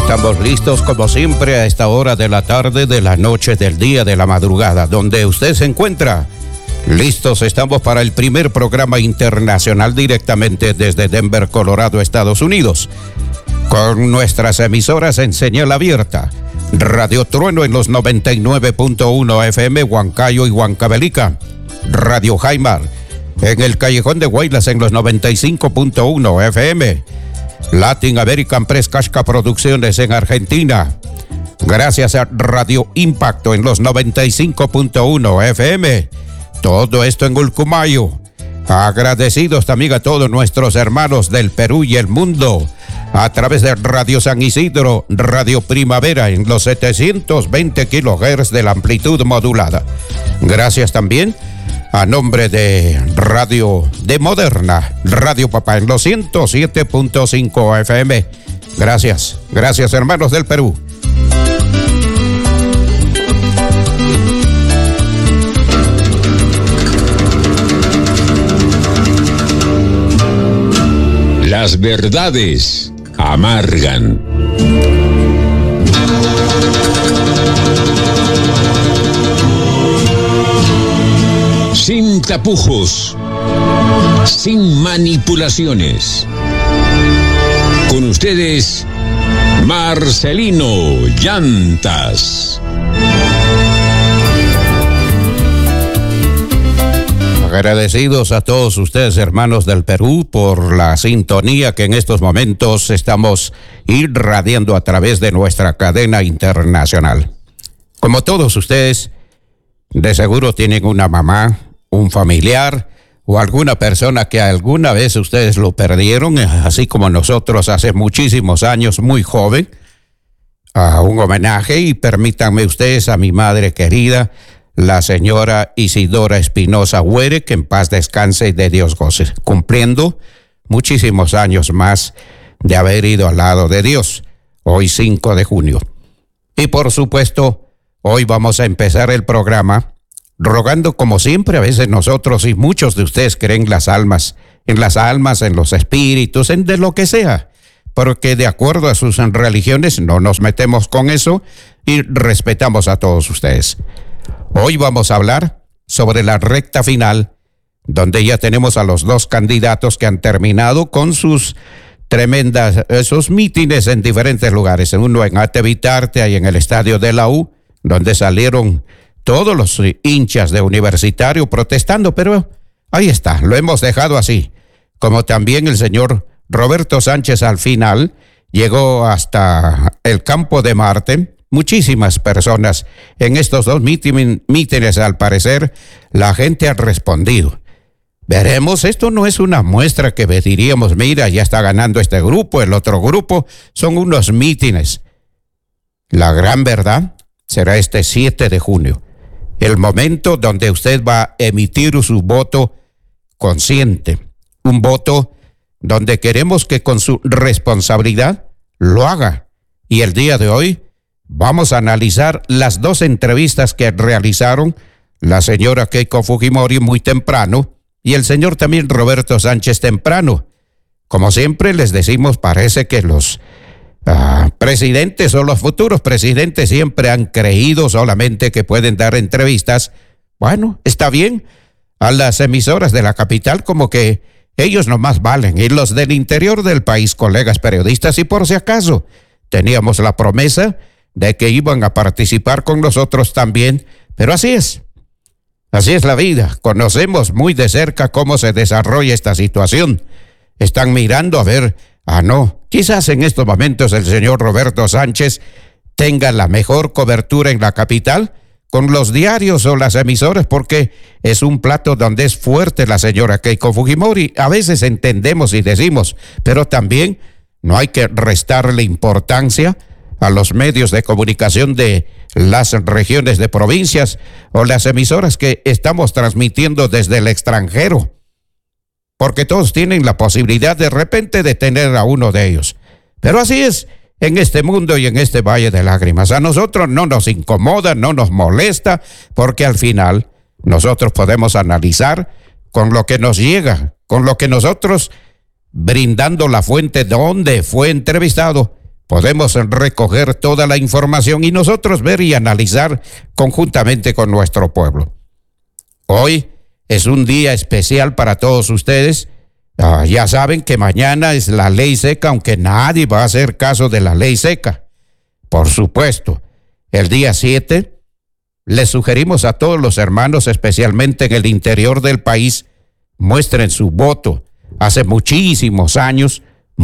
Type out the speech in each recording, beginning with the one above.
Estamos listos como siempre a esta hora de la tarde, de la noche, del día, de la madrugada, donde usted se encuentra. Listos estamos para el primer programa internacional directamente desde Denver, Colorado, Estados Unidos. Con nuestras emisoras en señal abierta. Radio Trueno en los 99.1 FM, Huancayo y Huancavelica. Radio Jaimar en el Callejón de Guaylas en los 95.1 FM. Latin American Press Casca Producciones en Argentina. Gracias a Radio Impacto en los 95.1 FM. Todo esto en Ulcumayo. Agradecidos también a todos nuestros hermanos del Perú y el mundo. A través de Radio San Isidro, Radio Primavera en los 720 kHz de la amplitud modulada. Gracias también a nombre de Radio de Moderna, Radio Papá en los 107.5 FM. Gracias, gracias hermanos del Perú. Las verdades amargan. Sin tapujos, sin manipulaciones. Con ustedes, Marcelino Llantas. Agradecidos a todos ustedes, hermanos del Perú, por la sintonía que en estos momentos estamos irradiando a través de nuestra cadena internacional. Como todos ustedes, de seguro tienen una mamá, un familiar o alguna persona que alguna vez ustedes lo perdieron, así como nosotros hace muchísimos años, muy joven, a un homenaje, y permítanme ustedes a mi madre querida, la señora Isidora Espinosa Huere, que en paz descanse y de Dios goce, cumpliendo muchísimos años más de haber ido al lado de Dios, hoy 5 de junio. Y por supuesto, hoy vamos a empezar el programa rogando, como siempre, a veces nosotros y muchos de ustedes creen en las almas, en los espíritus, en de lo que sea, porque de acuerdo a sus religiones no nos metemos con eso y respetamos a todos ustedes. Hoy vamos a hablar sobre la recta final, donde ya tenemos a los dos candidatos que han terminado con sus esos mítines en diferentes lugares. Uno en Atevitarte, ahí en el estadio de la U, donde salieron todos los hinchas de Universitario protestando, pero ahí está, lo hemos dejado así. Como también el señor Roberto Sánchez al final llegó hasta el campo de Marte. Muchísimas personas en estos dos mítines, al parecer, la gente ha respondido. Veremos, esto no es una muestra que diríamos, mira, ya está ganando este grupo, el otro grupo, son unos mítines. La gran verdad será este 7 de junio, el momento donde usted va a emitir su voto consciente, un voto donde queremos que con su responsabilidad lo haga. Y el día de hoy vamos a analizar las dos entrevistas que realizaron la señora Keiko Fujimori muy temprano y el señor también Roberto Sánchez temprano. Como siempre les decimos, parece que los presidentes o los futuros presidentes siempre han creído solamente que pueden dar entrevistas. Bueno, está bien, a las emisoras de la capital como que ellos nomás valen, y los del interior del país, colegas periodistas, y por si acaso teníamos la promesa de que iban a participar con nosotros también, pero así es la vida, conocemos muy de cerca cómo se desarrolla esta situación, están mirando a ver, no, quizás en estos momentos el señor Roberto Sánchez tenga la mejor cobertura en la capital con los diarios o las emisoras, porque es un plato donde es fuerte la señora Keiko Fujimori, a veces entendemos y decimos, pero también no hay que restarle importancia a los medios de comunicación de las regiones de provincias o las emisoras que estamos transmitiendo desde el extranjero, porque todos tienen la posibilidad de repente de tener a uno de ellos. Pero así es en este mundo y en este valle de lágrimas. A nosotros no nos incomoda, no nos molesta, porque al final nosotros podemos analizar con lo que nos llega, con lo que nosotros, brindando la fuente donde fue entrevistado, podemos recoger toda la información y nosotros ver y analizar conjuntamente con nuestro pueblo. Hoy es un día especial para todos ustedes. Ya saben que mañana es la ley seca, aunque nadie va a hacer caso de la ley seca. Por supuesto, el día 7 les sugerimos a todos los hermanos, especialmente en el interior del país, muestren su voto. Hace muchísimos años,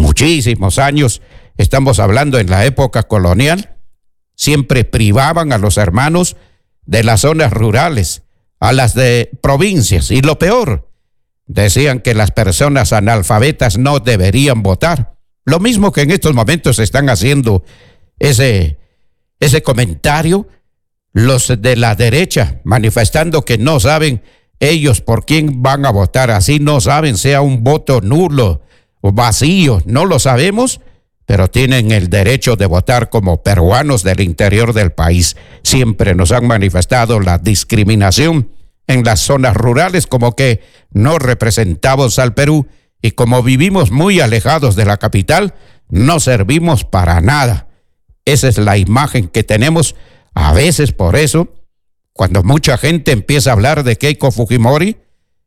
estamos hablando en la época colonial, siempre privaban a los hermanos de las zonas rurales, a las de provincias, y lo peor, decían que las personas analfabetas no deberían votar. Lo mismo que en estos momentos están haciendo ese comentario los de la derecha, manifestando que no saben ellos por quién van a votar, así no saben, sea un voto nulo o vacío, no lo sabemos, pero tienen el derecho de votar como peruanos del interior del país. Siempre nos han manifestado la discriminación en las zonas rurales, como que no representamos al Perú, y como vivimos muy alejados de la capital, no servimos para nada. Esa es la imagen que tenemos. A veces por eso, cuando mucha gente empieza a hablar de Keiko Fujimori,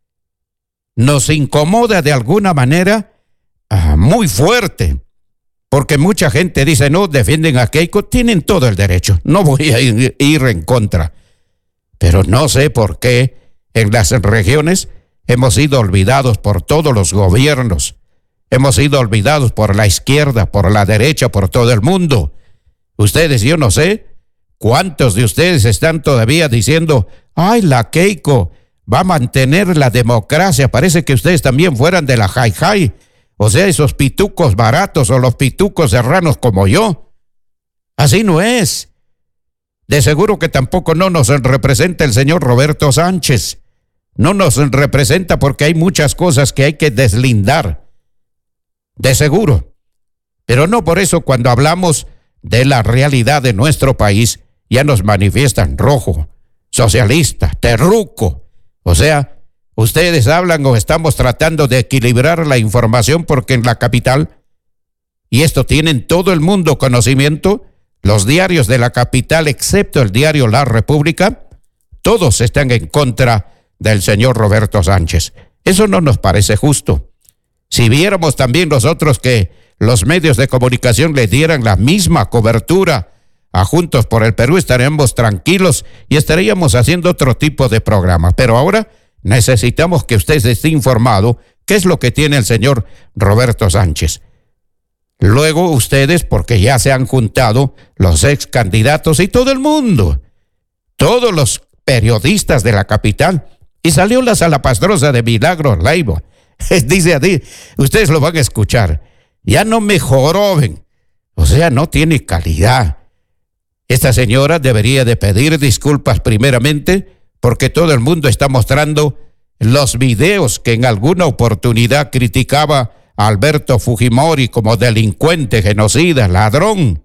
nos incomoda de alguna manera muy fuerte, porque mucha gente dice, no, defienden a Keiko, tienen todo el derecho, no voy a ir en contra. Pero no sé por qué en las regiones hemos sido olvidados por todos los gobiernos, hemos sido olvidados por la izquierda, por la derecha, por todo el mundo. Ustedes, yo no sé cuántos de ustedes están todavía diciendo, ay, la Keiko va a mantener la democracia, parece que ustedes también fueran de la jai-jai, o sea, esos pitucos baratos o los pitucos serranos como yo. Así no es. De seguro que tampoco no nos representa el señor Roberto Sánchez. No nos representa porque hay muchas cosas que hay que deslindar. De seguro. Pero no por eso cuando hablamos de la realidad de nuestro país ya nos manifiestan rojo, socialista, terruco. O sea, ustedes hablan o estamos tratando de equilibrar la información porque en la capital, y esto tienen todo el mundo conocimiento, los diarios de la capital, excepto el diario La República, todos están en contra del señor Roberto Sánchez. Eso no nos parece justo. Si viéramos también nosotros que los medios de comunicación le dieran la misma cobertura a Juntos por el Perú, estaríamos tranquilos y estaríamos haciendo otro tipo de programa. Pero ahora necesitamos que usted esté informado qué es lo que tiene el señor Roberto Sánchez. Luego ustedes, porque ya se han juntado los ex candidatos y todo el mundo, todos los periodistas de la capital, y salió la salapastrosa de Milagros Leiva. Dice así, ustedes lo van a escuchar, ya no me joroben, o sea, no tiene calidad. Esta señora debería de pedir disculpas primeramente porque todo el mundo está mostrando los videos que en alguna oportunidad criticaba a Alberto Fujimori como delincuente, genocida, ladrón.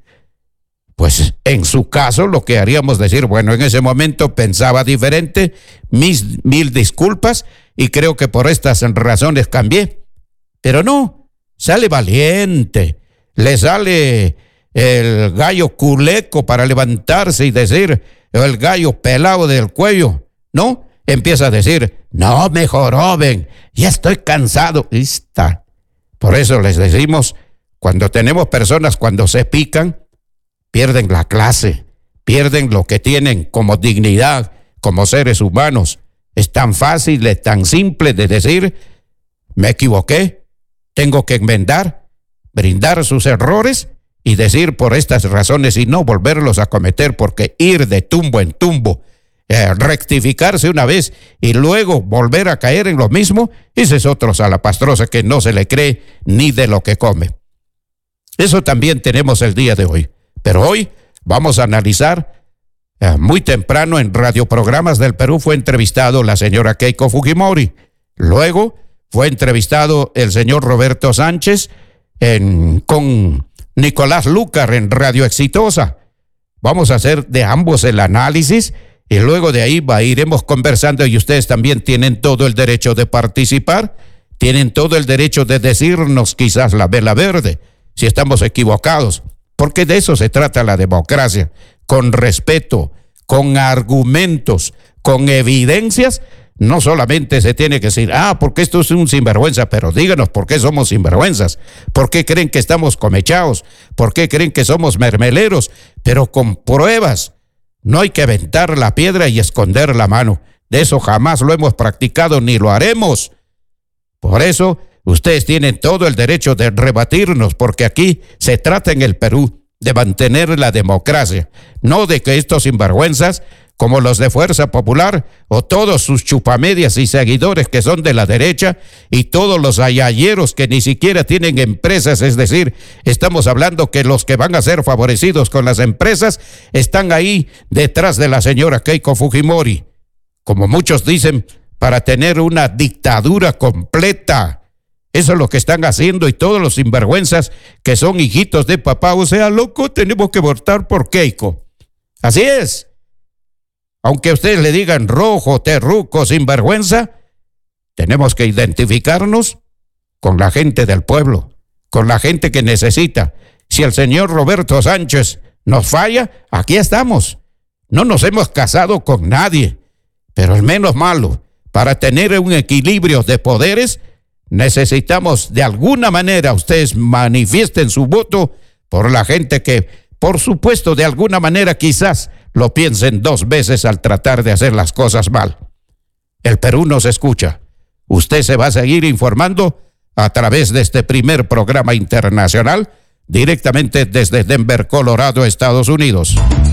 Pues en su caso lo que haríamos decir, bueno, en ese momento pensaba diferente, mil disculpas y creo que por estas razones cambié. Pero no, sale valiente, le sale el gallo culeco para levantarse y decir, el gallo pelado del cuello, ¿no? Empieza a decir, no me joroben, ya estoy cansado. Está. Por eso les decimos, cuando tenemos personas, cuando se pican, pierden la clase, pierden lo que tienen como dignidad, como seres humanos. Es tan fácil, es tan simple de decir, me equivoqué, tengo que enmendar, brindar sus errores y decir por estas razones y no volverlos a cometer, porque ir de tumbo en tumbo, rectificarse una vez y luego volver a caer en lo mismo, ese es otro salapastrosa que no se le cree ni de lo que come. Eso también tenemos el día de hoy. Pero hoy vamos a analizar, muy temprano en radioprogramas del Perú fue entrevistado la señora Keiko Fujimori. Luego fue entrevistado el señor Roberto Sánchez con Nicolás Lucar en Radio Exitosa. Vamos a hacer de ambos el análisis y luego de ahí iremos conversando y ustedes también tienen todo el derecho de participar, tienen todo el derecho de decirnos quizás la vela verde, si estamos equivocados. porque de eso se trata la democracia, con respeto, con argumentos, con evidencias. No solamente se tiene que decir, porque esto es un sinvergüenza, pero díganos por qué somos sinvergüenzas, por qué creen que estamos comechados, por qué creen que somos mermeleros, pero con pruebas. No hay que aventar la piedra y esconder la mano. De eso jamás lo hemos practicado ni lo haremos. Por eso, ustedes tienen todo el derecho de rebatirnos, porque aquí se trata en el Perú de mantener la democracia, no de que estos sinvergüenzas, como los de Fuerza Popular, o todos sus chupamedias y seguidores que son de la derecha, y todos los ayayeros que ni siquiera tienen empresas, es decir, estamos hablando que los que van a ser favorecidos con las empresas están ahí detrás de la señora Keiko Fujimori, como muchos dicen, para tener una dictadura completa. Eso es lo que están haciendo, y todos los sinvergüenzas que son hijitos de papá, o sea, loco, tenemos que votar por Keiko. Así es. Aunque ustedes le digan rojo, terruco, sinvergüenza, tenemos que identificarnos con la gente del pueblo, con la gente que necesita. Si el señor Roberto Sánchez nos falla, aquí estamos. No nos hemos casado con nadie, pero el menos malo, para tener un equilibrio de poderes, necesitamos de alguna manera ustedes manifiesten su voto por la gente que, por supuesto, de alguna manera quizás lo piensen dos veces al tratar de hacer las cosas mal. El Perú nos escucha. Usted se va a seguir informando a través de este primer programa internacional directamente desde Denver, Colorado, Estados Unidos.